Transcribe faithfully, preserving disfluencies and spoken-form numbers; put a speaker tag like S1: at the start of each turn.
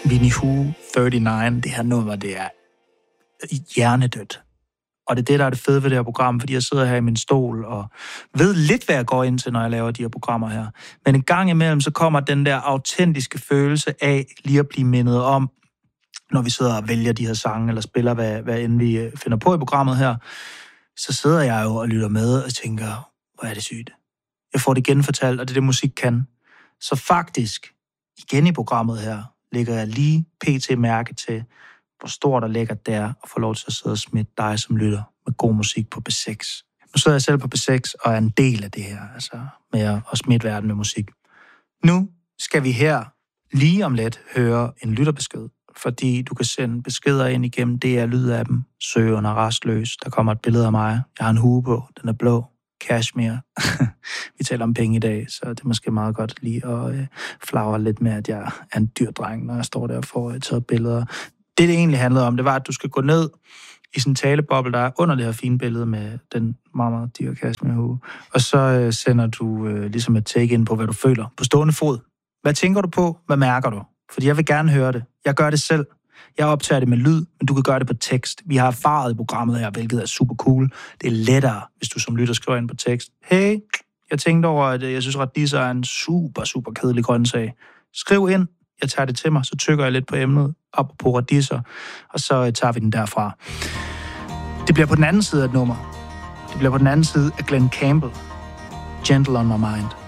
S1: Winnie Who treogtredive, det her nummer, det er hjernedødt. Og det er det, der er det fede ved det her program, fordi jeg sidder her i min stol og ved lidt, hvad jeg går ind til, når jeg laver de her programmer her. Men en gang imellem, så kommer den der autentiske følelse af lige at blive mindet om, når vi sidder og vælger de her sange, eller spiller, hvad, hvad end vi finder på i programmet her, så sidder jeg jo og lytter med og tænker, hvor er det sygt. Jeg får det genfortalt, og det er det, musik kan. Så faktisk, igen i programmet her, lægger jeg lige pt. Mærke til, hvor stort og lækkert det er at få lov til at sidde og smitte dig som lytter med god musik på B seks. Nu sidder jeg selv på B seks og er en del af det her, altså med at smitte verden med musik. Nu skal vi her lige om lidt høre en lytterbesked, fordi du kan sende beskeder ind igennem D R-lydappen, søg under Rastløs. Der kommer et billede af mig. Jeg har en hue på, den er blå. Cashmere. Vi taler om penge i dag, så det er måske meget godt lige at øh, flagre lidt med, at jeg er en dyr dreng, når jeg står der og får øh, taget billeder. Det, det egentlig handlede om, det var, at du skal gå ned i sådan en taleboble, der er under det her fine billede med den meget, meget dyre cashmere-hue, og så øh, sender du øh, ligesom et take ind på, hvad du føler på stående fod. Hvad tænker du på? Hvad mærker du? Fordi jeg vil gerne høre det. Jeg gør det selv. Jeg optager det med lyd, men du kan gøre det på tekst. Vi har erfaret i programmet her, hvilket er super cool. Det er lettere, hvis du som lytter skriver ind på tekst. Hey, jeg tænkte over, at jeg synes, at radiser er en super, super kedelig grøntsag. Skriv ind. Jeg tager det til mig, så tykker jeg lidt på emnet, op på radiser, og så tager vi den derfra. Det bliver på den anden side af et nummer. Det bliver på den anden side af Glenn Campbell. Gentle on my mind.